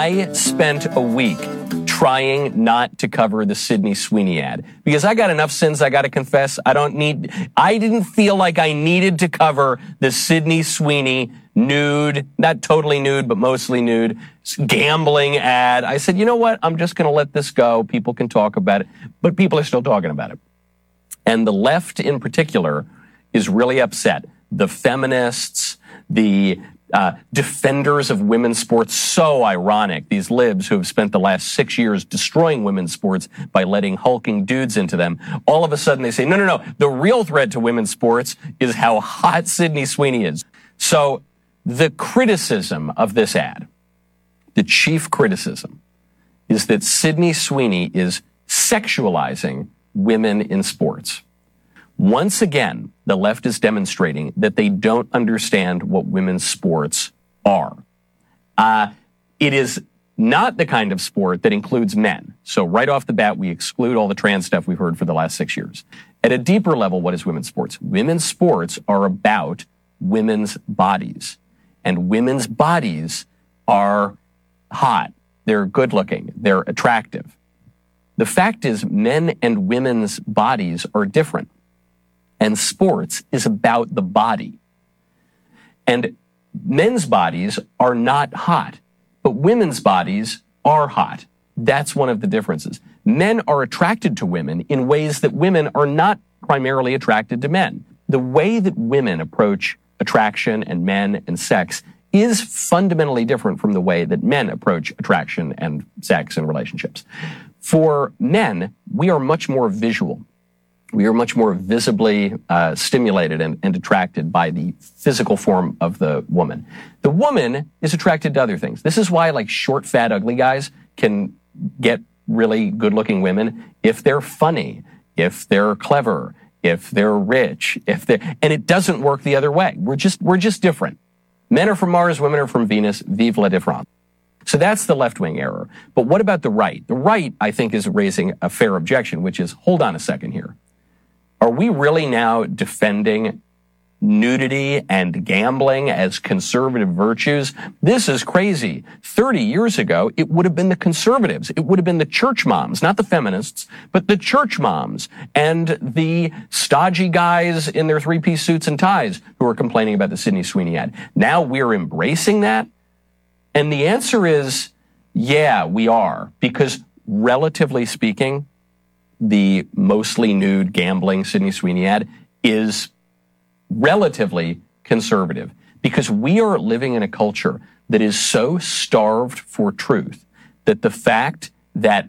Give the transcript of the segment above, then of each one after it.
I spent a week trying not to cover the Sydney Sweeney ad because I got enough sins I got to confess. I didn't feel like I needed to cover the Sydney Sweeney nude, not totally nude, but mostly nude, gambling ad. I said, you know what? I'm just going to let this go. People can talk about it, but people are still talking about it. And the left in particular is really upset. The feminists, the defenders of women's sports, so ironic. These libs who have spent the last 6 years destroying women's sports by letting hulking dudes into them. All of a sudden they say, no. The real threat to women's sports is how hot Sydney Sweeney is. So the criticism of this ad, the chief criticism, is that Sydney Sweeney is sexualizing women in sports. Once again, the left is demonstrating that they don't understand what women's sports are. It is not the kind of sport that includes men. So right off the bat, we exclude all the trans stuff we've heard for the last 6 years. At a deeper level, what is women's sports? Women's sports are about women's bodies. And women's bodies are hot. They're good looking. They're attractive. The fact is, men and women's bodies are different. And sports is about the body. And men's bodies are not hot, but women's bodies are hot. That's one of the differences. Men are attracted to women in ways that women are not primarily attracted to men. The way that women approach attraction and men and sex is fundamentally different from the way that men approach attraction and sex and relationships. For men, we are much more visual. We are much more visibly stimulated and attracted by the physical form of the woman. The woman is attracted to other things. This is why, like, short, fat, ugly guys can get really good-looking women if they're funny, if they're clever, if they're rich, and it doesn't work the other way. We're just different. Men are from Mars, women are from Venus. Vive la différence. So that's the left-wing error. But what about the right? The right, I think, is raising a fair objection, which is, hold on a second here. Are we really now defending nudity and gambling as conservative virtues? This is crazy. 30 years ago, it would have been the conservatives. It would have been the church moms, not the feminists, but the church moms and the stodgy guys in their three-piece suits and ties who are complaining about the Sydney Sweeney ad. Now we're embracing that? And the answer is, yeah, we are. Because relatively speaking, the mostly nude gambling Sydney Sweeney ad is relatively conservative because we are living in a culture that is so starved for truth that the fact that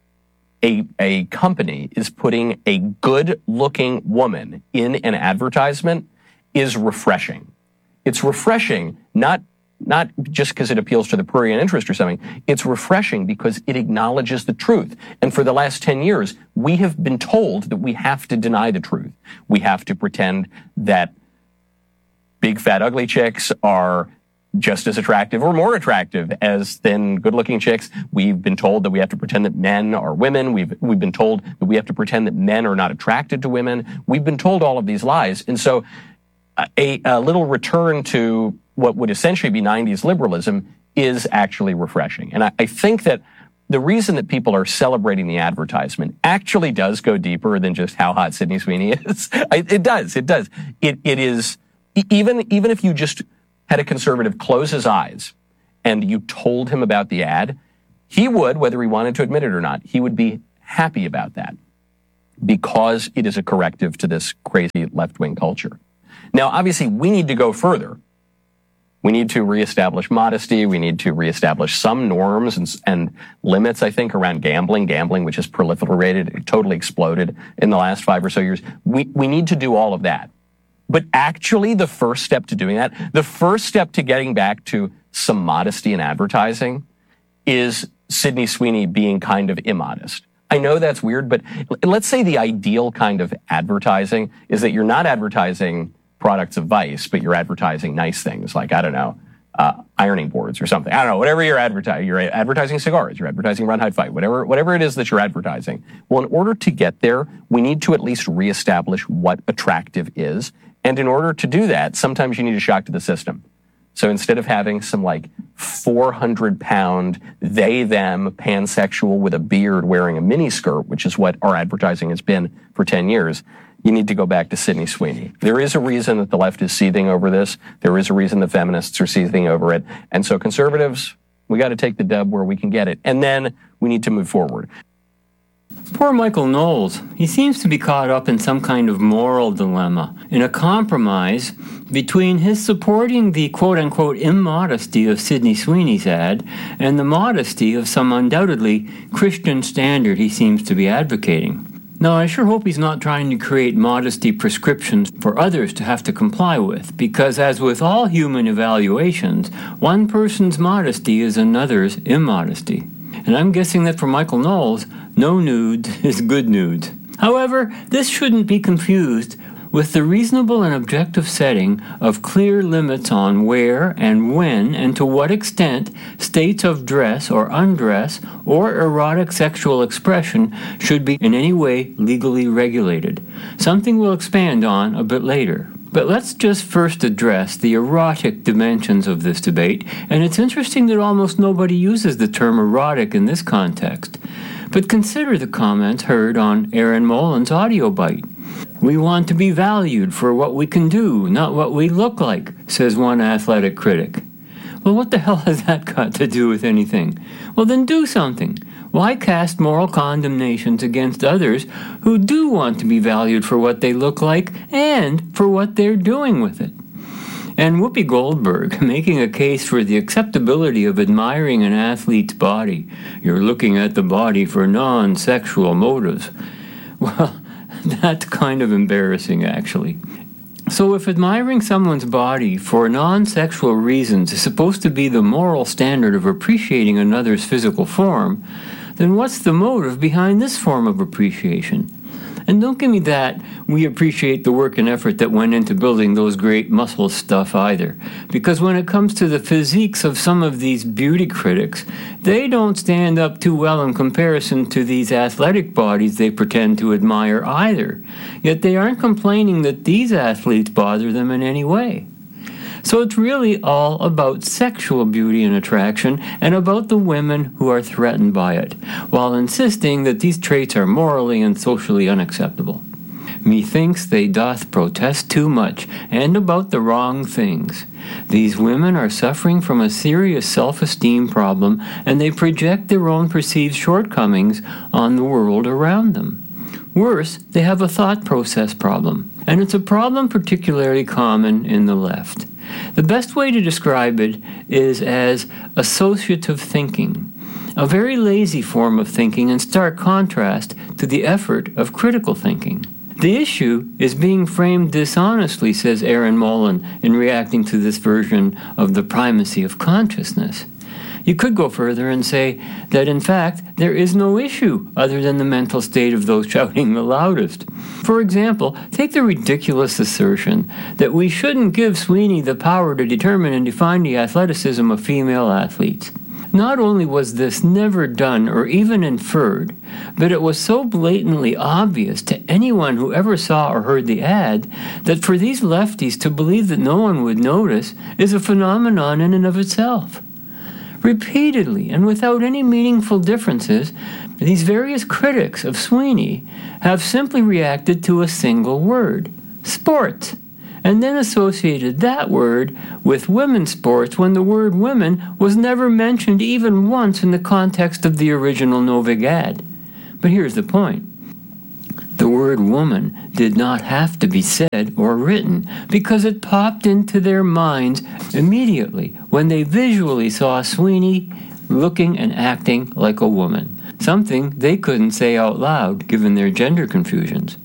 a company is putting a good-looking woman in an advertisement is refreshing. It's refreshing, not just because it appeals to the prurient interest or something. It's refreshing because it acknowledges the truth. And for the last 10 years, we have been told that we have to deny the truth. We have to pretend that big, fat, ugly chicks are just as attractive or more attractive as thin, good-looking chicks. We've been told that we have to pretend that men are women. We've been told that we have to pretend that men are not attracted to women. We've been told all of these lies. And so a little return to what would essentially be 90s liberalism is actually refreshing. And I think that the reason that people are celebrating the advertisement actually does go deeper than just how hot Sydney Sweeney is. It does. It is, even if you just had a conservative close his eyes and you told him about the ad, he would, whether he wanted to admit it or not, he would be happy about that because it is a corrective to this crazy left-wing culture. Now, obviously, we need to go further. We need to reestablish modesty. We need to reestablish some norms and limits, I think, around gambling, which has proliferated, it totally exploded in the last 5 or so years. We need to do all of that. But actually, the first step to doing that, the first step to getting back to some modesty in advertising is Sydney Sweeney being kind of immodest. I know that's weird, but let's say the ideal kind of advertising is that you're not advertising products of vice, but you're advertising nice things like, I don't know, ironing boards or something. I don't know, whatever you're advertising cigars, you're advertising Run, Hide, Fight, whatever it is that you're advertising. Well, in order to get there, we need to at least reestablish what attractive is. And in order to do that, sometimes you need a shock to the system. So instead of having some like 400-pound they-them pansexual with a beard wearing a miniskirt, which is what our advertising has been for 10 years, you need to go back to Sydney Sweeney. There is a reason that the left is seething over this. There is a reason the feminists are seething over it. And so conservatives, we got to take the dub where we can get it. And then we need to move forward. Poor Michael Knowles. He seems to be caught up in some kind of moral dilemma, in a compromise between his supporting the quote-unquote immodesty of Sydney Sweeney's ad and the modesty of some undoubtedly Christian standard he seems to be advocating. Now, I sure hope he's not trying to create modesty prescriptions for others to have to comply with, because as with all human evaluations, one person's modesty is another's immodesty. And I'm guessing that for Michael Knowles, no nudes is good nudes. However, this shouldn't be confused with the reasonable and objective setting of clear limits on where and when and to what extent states of dress or undress or erotic sexual expression should be in any way legally regulated, something we'll expand on a bit later. But let's just first address the erotic dimensions of this debate, and it's interesting that almost nobody uses the term erotic in this context. But consider the comments heard on Erin Molan's audio bite. We want to be valued for what we can do, not what we look like, says one athletic critic. Well, what the hell has that got to do with anything? Well, then do something. Why cast moral condemnations against others who do want to be valued for what they look like and for what they're doing with it? And Whoopi Goldberg, making a case for the acceptability of admiring an athlete's body. You're looking at the body for non-sexual motives. Well, that's kind of embarrassing, actually. So if admiring someone's body for non-sexual reasons is supposed to be the moral standard of appreciating another's physical form, then what's the motive behind this form of appreciation? And don't give me that we appreciate the work and effort that went into building those great muscle stuff either. Because when it comes to the physiques of some of these beauty critics, they don't stand up too well in comparison to these athletic bodies they pretend to admire either. Yet they aren't complaining that these athletes bother them in any way. So it's really all about sexual beauty and attraction and about the women who are threatened by it, while insisting that these traits are morally and socially unacceptable. Methinks they doth protest too much, and about the wrong things. These women are suffering from a serious self-esteem problem, and they project their own perceived shortcomings on the world around them. Worse, they have a thought process problem, and it's a problem particularly common in the left. The best way to describe it is as associative thinking, a very lazy form of thinking in stark contrast to the effort of critical thinking. The issue is being framed dishonestly, says Erin Molan in reacting to this version of the primacy of consciousness. You could go further and say that, in fact, there is no issue other than the mental state of those shouting the loudest. For example, take the ridiculous assertion that we shouldn't give Sweeney the power to determine and define the athleticism of female athletes. Not only was this never done or even inferred, but it was so blatantly obvious to anyone who ever saw or heard the ad that for these lefties to believe that no one would notice is a phenomenon in and of itself. Repeatedly, and without any meaningful differences, these various critics of Sweeney have simply reacted to a single word, sports, and then associated that word with women's sports when the word women was never mentioned even once in the context of the original Novig ad. But here's the point. The word woman did not have to be said or written because it popped into their minds immediately when they visually saw Sweeney looking and acting like a woman, something they couldn't say out loud given their gender confusions.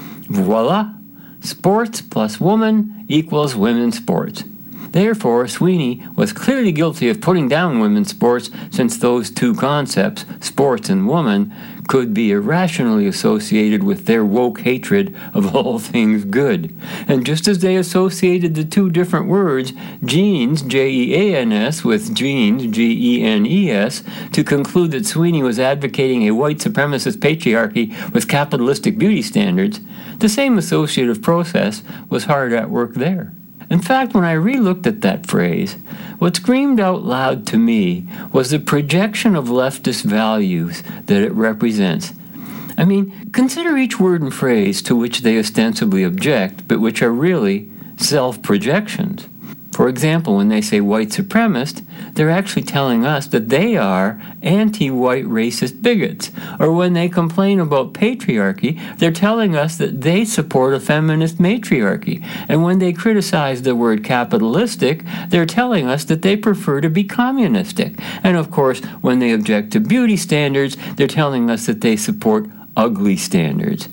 Voila! Sports plus woman equals women's sports. Therefore, Sweeney was clearly guilty of putting down women's sports since those two concepts, sports and woman, could be irrationally associated with their woke hatred of all things good. And just as they associated the two different words, jeans, J-E-A-N-S, with jeans, G-E-N-E-S, to conclude that Sweeney was advocating a white supremacist patriarchy with capitalistic beauty standards, the same associative process was hard at work there. In fact, when I re-looked at that phrase, what screamed out loud to me was the projection of leftist values that it represents. I mean, consider each word and phrase to which they ostensibly object, but which are really self-projections. For example, when they say white supremacist, they're actually telling us that they are anti-white racist bigots. Or when they complain about patriarchy, they're telling us that they support a feminist matriarchy. And when they criticize the word capitalistic, they're telling us that they prefer to be communistic. And of course, when they object to beauty standards, they're telling us that they support ugly standards.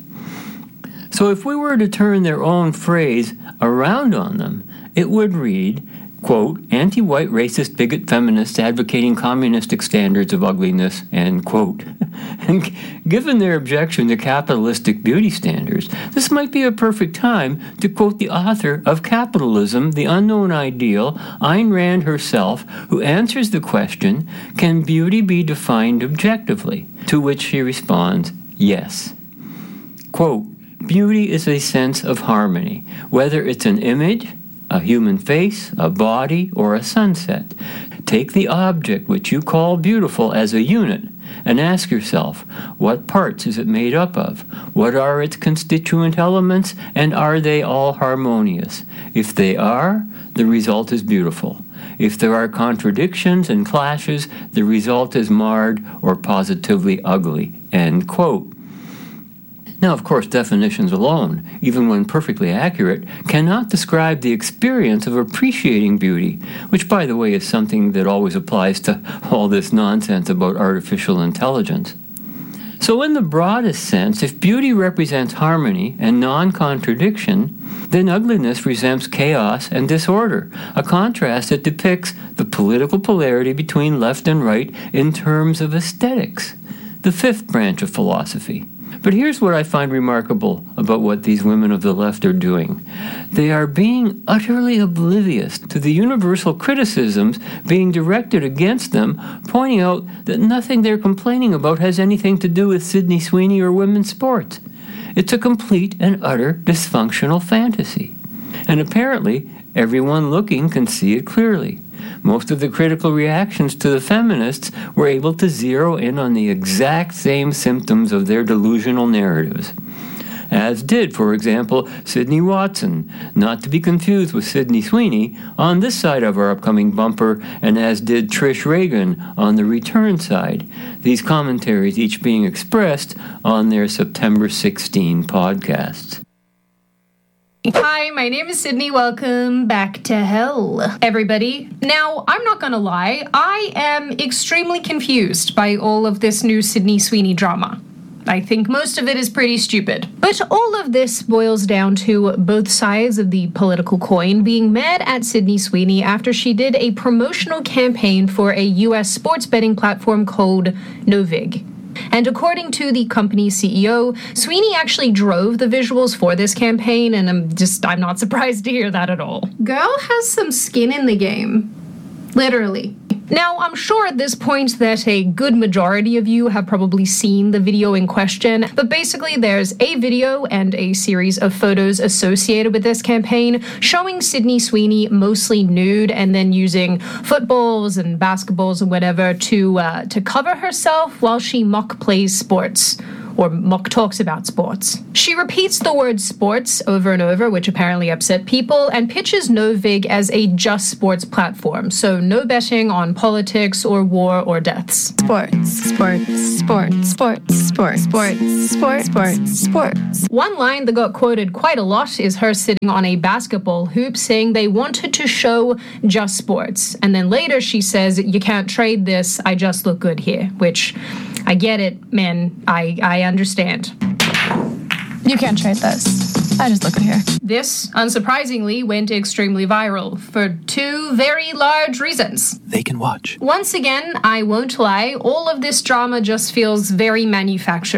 So if we were to turn their own phrase around on them, it would read, quote, anti-white racist bigot feminists advocating communistic standards of ugliness, end quote. And given their objection to capitalistic beauty standards, this might be a perfect time to quote the author of Capitalism, the Unknown Ideal, Ayn Rand herself, who answers the question, can beauty be defined objectively? To which she responds, yes. Quote, beauty is a sense of harmony, whether it's an image, a human face, a body, or a sunset. Take the object which you call beautiful as a unit and ask yourself, what parts is it made up of? What are its constituent elements, and are they all harmonious? If they are, the result is beautiful. If there are contradictions and clashes, the result is marred or positively ugly, end quote. Now, of course, definitions alone, even when perfectly accurate, cannot describe the experience of appreciating beauty, which, by the way, is something that always applies to all this nonsense about artificial intelligence. So in the broadest sense, if beauty represents harmony and non-contradiction, then ugliness resembles chaos and disorder, a contrast that depicts the political polarity between left and right in terms of aesthetics, the fifth branch of philosophy. But here's what I find remarkable about what these women of the left are doing. They are being utterly oblivious to the universal criticisms being directed against them, pointing out that nothing they're complaining about has anything to do with Sydney Sweeney or women's sports. It's a complete and utter dysfunctional fantasy. And apparently, everyone looking can see it clearly. Most of the critical reactions to the feminists were able to zero in on the exact same symptoms of their delusional narratives. As did, for example, Sydney Watson, not to be confused with Sydney Sweeney, on this side of our upcoming bumper, and as did Trish Reagan on the return side, these commentaries each being expressed on their September 16 podcasts. Hi, my name is Sydney. Welcome back to hell, everybody. Now, I'm not gonna lie, I am extremely confused by all of this new Sydney Sweeney drama. I think most of it is pretty stupid. But all of this boils down to both sides of the political coin being mad at Sydney Sweeney after she did a promotional campaign for a US sports betting platform called Novig. And according to the company's CEO, Sweeney actually drove the visuals for this campaign, and I'm not surprised to hear that at all. Girl has some skin in the game. Literally. Now, I'm sure at this point that a good majority of you have probably seen the video in question, but basically there's a video and a series of photos associated with this campaign showing Sydney Sweeney mostly nude and then using footballs and basketballs and whatever to cover herself while she mock plays sports. Or mock talks about sports. She repeats the word sports over and over, which apparently upset people, and pitches Novig as a just sports platform, so no betting on politics or war or deaths. Sports, sports, sports, sports, sports, sports, sports, sports, sports. One line that got quoted quite a lot is her sitting on a basketball hoop saying they wanted to show just sports. And then later she says, you can't trade this, I just look good here, which... I get it, man. I understand. You can't trade this. I just look at here. This, unsurprisingly, went extremely viral for two very large reasons. They can watch. Once again, I won't lie, all of this drama just feels very manufactured.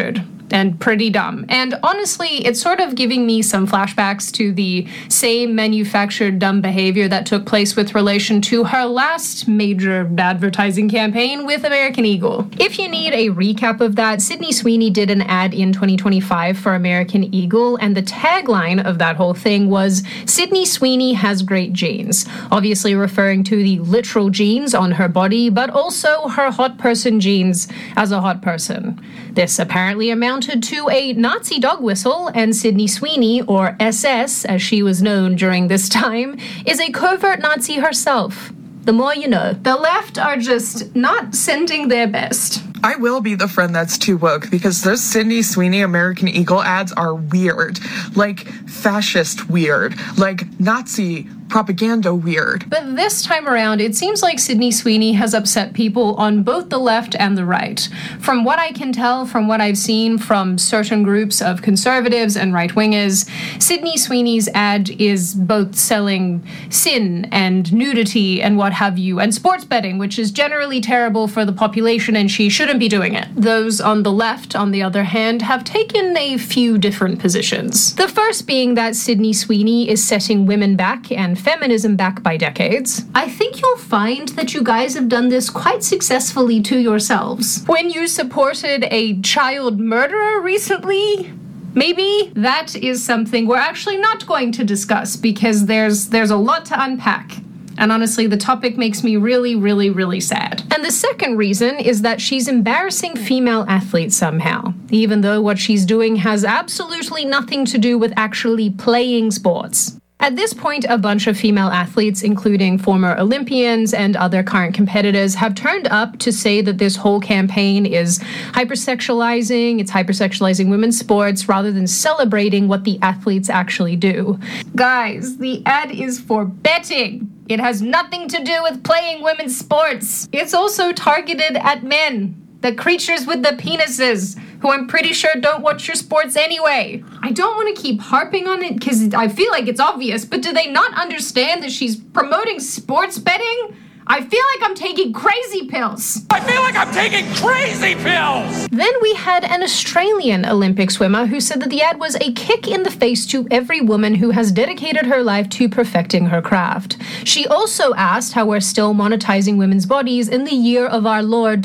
and pretty dumb. And honestly, it's sort of giving me some flashbacks to the same manufactured dumb behavior that took place with relation to her last major advertising campaign with American Eagle. If you need a recap of that, Sydney Sweeney did an ad in 2025 for American Eagle, and the tagline of that whole thing was, "Sydney Sweeney has great genes," obviously referring to the literal genes on her body, but also her hot person genes as a hot person. This apparently amounted to a Nazi dog whistle, and Sydney Sweeney, or SS as she was known during this time, is a covert Nazi herself. The more you know. The left are just not sending their best. I will be the friend that's too woke, because those Sydney Sweeney American Eagle ads are weird. Like fascist weird. Like Nazi propaganda weird. But this time around, it seems like Sydney Sweeney has upset people on both the left and the right. From what I can tell, from what I've seen from certain groups of conservatives and right-wingers, Sydney Sweeney's ad is both selling sin and nudity and what have you, and sports betting, which is generally terrible for the population, and she shouldn't be doing it. Those on the left, on the other hand, have taken a few different positions. The first being that Sydney Sweeney is setting women back and feminism back by decades. I think you'll find that you guys have done this quite successfully to yourselves. When you supported a child murderer recently, maybe that is something we're actually not going to discuss, because there's a lot to unpack. And honestly, the topic makes me really, really, really sad. And the second reason is that she's embarrassing female athletes somehow, even though what she's doing has absolutely nothing to do with actually playing sports. At this point, a bunch of female athletes, including former Olympians and other current competitors, have turned up to say that this whole campaign is hypersexualizing, it's hypersexualizing women's sports rather than celebrating what the athletes actually do. Guys, the ad is for betting. It has nothing to do with playing women's sports. It's also targeted at men, the creatures with the penises, who I'm pretty sure don't watch your sports anyway. I don't want to keep harping on it because I feel like it's obvious, but do they not understand that she's promoting sports betting? I feel like I'm taking crazy pills. I feel like I'm taking crazy pills! Then we had an Australian Olympic swimmer who said that the ad was a kick in the face to every woman who has dedicated her life to perfecting her craft. She also asked how we're still monetizing women's bodies in the year of our Lord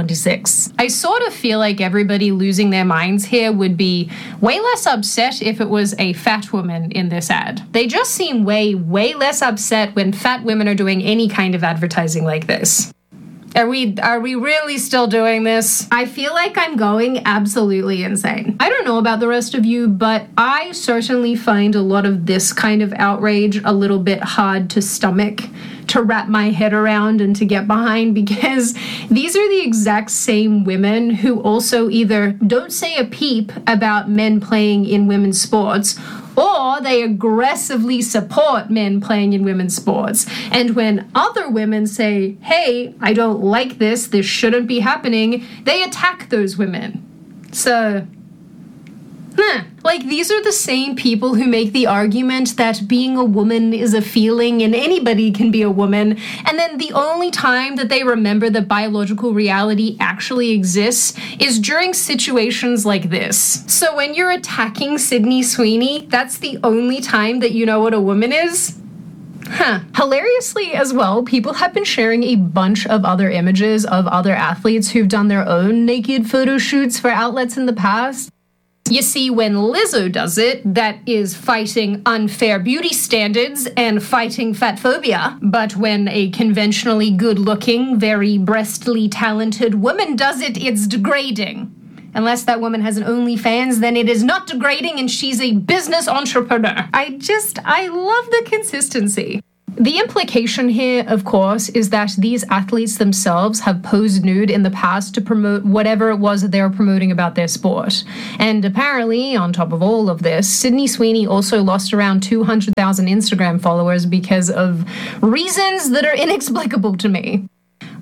2026. I sort of feel like everybody losing their minds here would be way less upset if it was a fat woman in this ad. They just seem way, way less upset when fat women are doing any kind of advertising like this. Are we really still doing this? I feel like I'm going absolutely insane. I don't know about the rest of you, but I certainly find a lot of this kind of outrage a little bit hard to stomach, to wrap my head around and to get behind, because these are the exact same women who also either don't say a peep about men playing in women's sports, or they aggressively support men playing in women's sports. And when other women say, hey, I don't like this shouldn't be happening, they attack those women. So, like, these are the same people who make the argument that being a woman is a feeling and anybody can be a woman, and then the only time that they remember that biological reality actually exists is during situations like this. So when you're attacking Sydney Sweeney, that's the only time that you know what a woman is? Hilariously as well, people have been sharing a bunch of other images of other athletes who've done their own naked photo shoots for outlets in the past. You see, when Lizzo does it, that is fighting unfair beauty standards and fighting fat phobia. But when a conventionally good-looking, very breastly talented woman does it, it's degrading. Unless that woman has an OnlyFans, then it is not degrading and she's a business entrepreneur. I love the consistency. The implication here, of course, is that these athletes themselves have posed nude in the past to promote whatever it was that they were promoting about their sport. And apparently, on top of all of this, Sydney Sweeney also lost around 200,000 Instagram followers because of reasons that are inexplicable to me.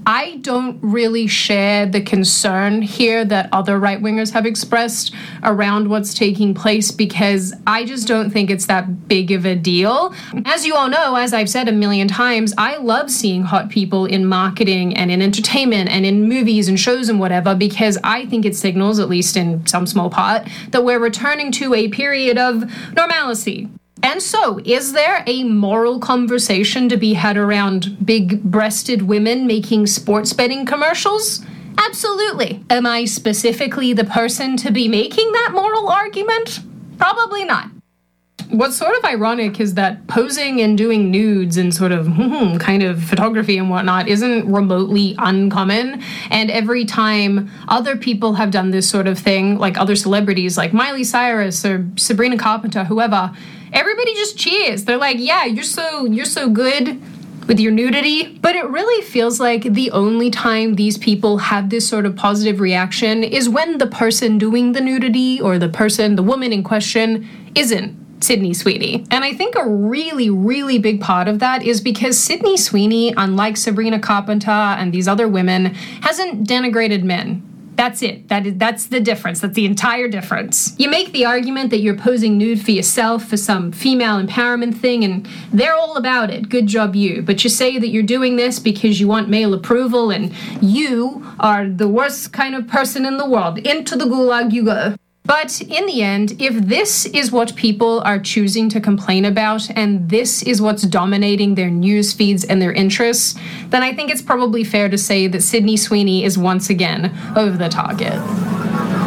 I don't really share the concern here that other right-wingers have expressed around what's taking place because I just don't think it's that big of a deal. As you all know, as I've said a million times, I love seeing hot people in marketing and in entertainment and in movies and shows and whatever because I think it signals, at least in some small part, that we're returning to a period of normalcy. And so, is there a moral conversation to be had around big-breasted women making sports betting commercials? Absolutely. Am I specifically the person to be making that moral argument? Probably not. What's sort of ironic is that posing and doing nudes and sort of kind of photography and whatnot isn't remotely uncommon. And every time other people have done this sort of thing, like other celebrities like Miley Cyrus or Sabrina Carpenter, whoever, everybody just cheers. They're like, yeah, you're so good with your nudity. But it really feels like the only time these people have this sort of positive reaction is when the person doing the nudity or the woman in question isn't Sydney Sweeney. And I think a really, really big part of that is because Sydney Sweeney, unlike Sabrina Carpenter and these other women, hasn't denigrated men. That's it. That's the difference. That's the entire difference. You make the argument that you're posing nude for yourself for some female empowerment thing, and they're all about it. Good job, you. But you say that you're doing this because you want male approval, and you are the worst kind of person in the world. Into the gulag you go. But in the end, if this is what people are choosing to complain about, and this is what's dominating their news feeds and their interests, then I think it's probably fair to say that Sydney Sweeney is once again over the target.